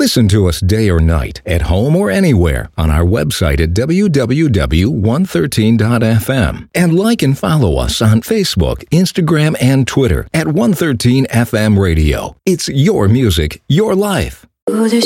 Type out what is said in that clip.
Listen to us day or night, at home or anywhere, on our website at www.113.fm. And like and follow us on Facebook, Instagram, and Twitter at 113FM Radio. It's your music, your life. Ooh,